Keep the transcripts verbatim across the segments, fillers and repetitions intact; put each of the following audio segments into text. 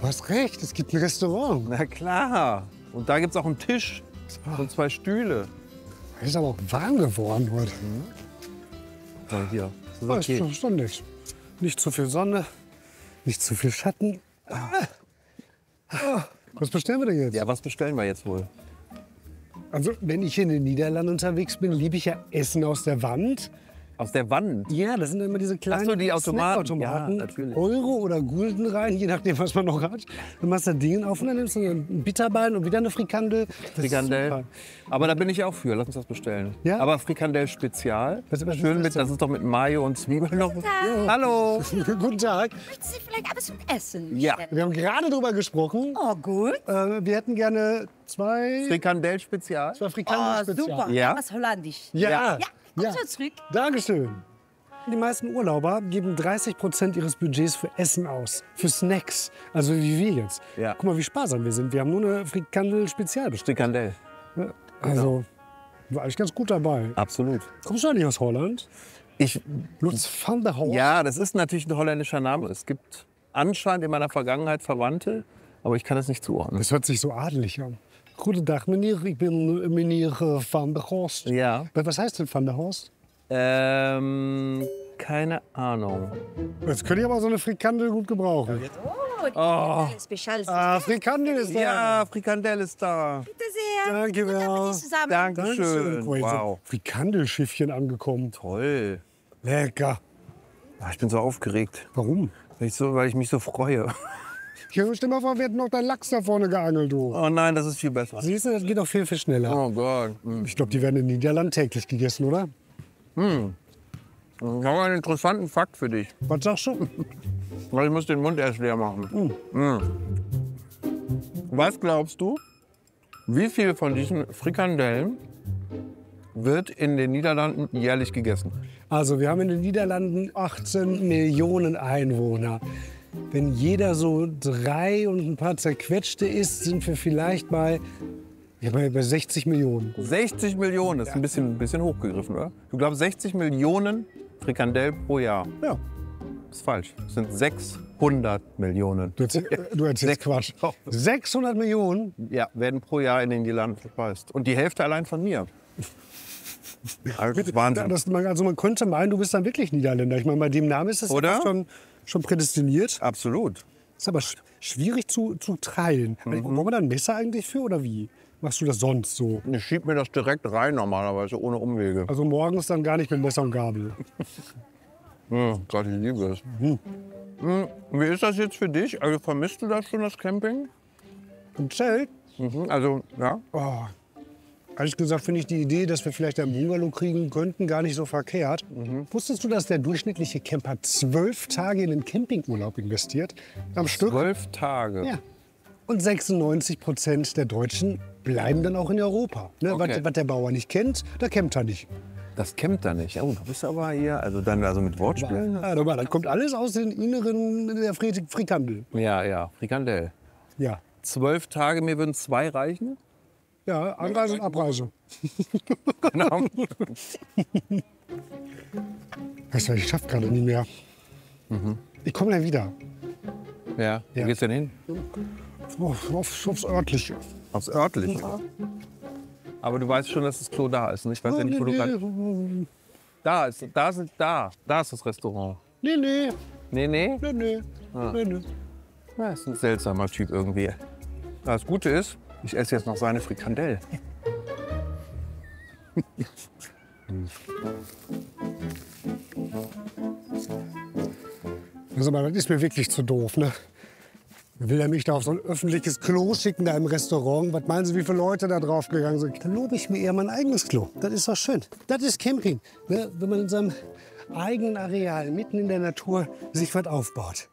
hast recht, es gibt ein Restaurant. Na klar. Und da gibt es auch einen Tisch und zwei Stühle. Es ist aber auch warm geworden heute. So, hier. Das ist Das okay. ist doch nicht. Nicht zu viel Sonne, nicht zu viel Schatten. Was bestellen wir denn jetzt? Ja, was bestellen wir jetzt wohl? Also, wenn ich in den Niederlanden unterwegs bin, liebe ich ja Essen aus der Wand. Aus der Wand? Ja, das sind immer diese kleinen Ach so, die Automaten. Snackautomaten. Ja, natürlich. Euro oder Gulden rein, je nachdem, was man noch hat. Dann machst du das Ding auf und dann nimmst du ein Bitterbein und wieder eine Frikandel. Das ist Frikandel. super. Aber da bin ich auch für. Lass uns das bestellen. Ja? Aber Frikandel Spezial. Was- was ist Schön das mit, denn? das ist doch mit Mayo und Zwiebeln noch. Tag. Hallo. Guten Tag. Möchten Sie vielleicht etwas zum Essen? Ja. Wir haben gerade drüber gesprochen. Oh, gut. Äh, wir hätten gerne zwei, Frikandel Spezial. zwei Oh, Frikandel super. Ja? Was holländisch. Ja. Ja, komm Ja. so zurück. Dankeschön. Die meisten Urlauber geben dreißig Prozent ihres Budgets für Essen aus, für Snacks, also wie wir jetzt. Ja. Guck mal, wie sparsam wir sind. Wir haben nur eine Frikandel Spezial bestellt. Frikandel. Also, war eigentlich ganz gut dabei. Absolut. Kommst du eigentlich aus Holland? Ich, Lutz van der Horst? ja, das ist natürlich ein holländischer Name. Es gibt anscheinend in meiner Vergangenheit Verwandte, aber ich kann das nicht zuordnen. Das hört sich so adelig an. Goedendag, meneer. Ich bin meneer äh, van der Horst. Ja. Was heißt denn van der Horst? Ähm, keine Ahnung. Jetzt könnte ich aber so eine Frikandel gut gebrauchen. Oh, die oh. Spezial. Ah, Frikandel ist da. Ja, Frikandel ist da. Bitte sehr. Danke, Guten Vel. Appetit zusammen. Dankeschön. Guck mal, jetzt Wow. sind Frikandelschiffchen angekommen. Toll. Lecker. Ah, Ich bin so aufgeregt, Warum? weil ich, so, weil ich mich so freue. Hier, stell mal vor, wir hätten noch deinen Lachs da vorne geangelt, du. Oh nein, das ist viel besser. Siehst du, das geht auch viel, viel schneller. Oh Gott. Hm. Ich glaube, die werden in den Niederlanden täglich gegessen, oder? Ich habe einen interessanten Fakt für dich. Was sagst du? Weil ich muss den Mund erst leer machen. Mm. Was glaubst du, wie viel von diesen Frikandellen wird in den Niederlanden jährlich gegessen? Also, wir haben in den Niederlanden achtzehn Millionen Einwohner. Wenn jeder so drei und ein paar zerquetschte isst, sind wir vielleicht bei, ja, bei bei sechzig Millionen. sechzig Millionen, das ist ein bisschen, ein bisschen hochgegriffen, oder? Du glaubst sechzig Millionen Frikandellen pro Jahr. Ja. Das ist falsch. Das sind sechshundert Millionen. Du erzählst, du erzählst Quatsch. sechshundert Millionen? Ja, werden pro Jahr in den Niederlanden verspeist. Und die Hälfte allein von mir. Also, das ist Wahnsinn. Das, man, also man könnte meinen, du bist dann wirklich Niederländer. Ich meine, bei dem Namen ist es Oder? schon, schon prädestiniert. Absolut. Ist aber sch schwierig zu, zu teilen. Mhm. Brauchen wir da ein Messer eigentlich für oder wie? Machst du das sonst so? Ich schieb mir das direkt rein normalerweise, ohne Umwege. Also morgens dann gar nicht mit Messer und Gabel. Ja, Gott, ich liebe es. Hm. Wie ist das jetzt für dich? Also vermisst du das schon, das Camping? Im Zelt? Mhm. Also, ja. Oh. Ehrlich gesagt finde ich die Idee, dass wir vielleicht ein Bungalow kriegen könnten, gar nicht so verkehrt. Mhm. Wusstest du, dass der durchschnittliche Camper zwölf Tage in den Campingurlaub investiert? Am Stück? Zwölf Tage. Ja. Und sechsundneunzig Prozent der Deutschen bleiben dann auch in Europa. Ne? Okay. Was, was der Bauer nicht kennt, da campt er nicht. Das campt da nicht. Oh, du bist aber hier, also dann also mit Wortspielen? Ja, aber das kommt alles aus den Inneren der Fri- Frikandel. Ja, ja, Frikandel. Ja. Zwölf Tage, mir würden zwei reichen. Ja, Anreise und Abreise. Genau. Weißt du, ich schaff gerade nicht mehr. Mhm. Ich komme dann wieder. Ja, wo Ja. geht's denn hin? Auf, auf, aufs Örtliche. Aufs Örtliche. Aber du weißt schon, dass das Klo da ist. Ne? Ich weiß ja nicht, wo du gerade... nee, Da ist, da sind, da. Da ist das Restaurant. nee, nee, Nee, nee. nee, nee, Ah. nee, nee. Ja, ist ein seltsamer Typ irgendwie. Das Gute ist, ich esse jetzt noch seine Frikandel. Also, aber das ist mir wirklich zu doof, ne? Will er mich da auf so ein öffentliches Klo schicken, da im Restaurant? Was meinen Sie, wie viele Leute da drauf gegangen sind? Dann lobe ich mir eher mein eigenes Klo. Das ist doch schön. Das ist Camping. Ne? Wenn man in seinem eigenen Areal, mitten in der Natur, sich was aufbaut.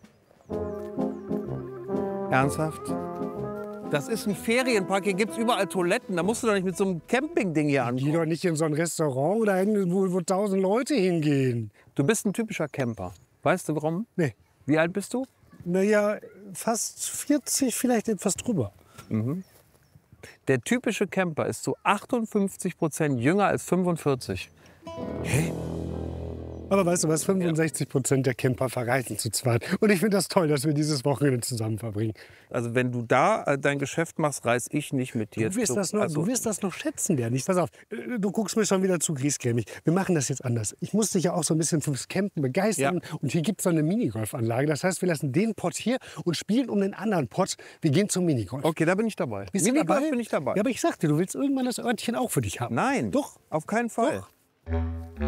Ernsthaft? Das ist ein Ferienpark, hier gibt's überall Toiletten. Da musst du doch nicht mit so einem Campingding hier Geh ankommen. doch nicht in so ein Restaurant oder hin, wo, wo tausend Leute hingehen. Du bist ein typischer Camper. Weißt du warum? Nee. Wie alt bist du? Naja, fast vierzig, vielleicht etwas drüber. Der typische Camper ist zu achtundfünfzig Prozent jünger als fünfundvierzig. Hä? Aber weißt du was, fünfundsechzig Prozent der Camper verreisen zu zweit. Und ich finde das toll, dass wir dieses Wochenende zusammen verbringen. Also wenn du da äh, dein Geschäft machst, reiß ich nicht mit dir. Du wirst, zu. das noch, also, du wirst das noch schätzen werden. Ich, pass auf, äh, du guckst mir schon wieder zu griesgrämig. Wir machen das jetzt anders. Ich muss dich ja auch so ein bisschen fürs Campen begeistern. Ja. Und hier gibt es so eine Minigolfanlage. Das heißt, wir lassen den Pott hier und spielen um den anderen Pott. Wir gehen zum Minigolf. Okay, da bin ich dabei. Bist du Minigolf dabei? bin ich dabei. Ja, aber ich sagte, du willst irgendwann das Örtchen auch für dich haben. Nein, Doch. auf keinen Fall. Doch.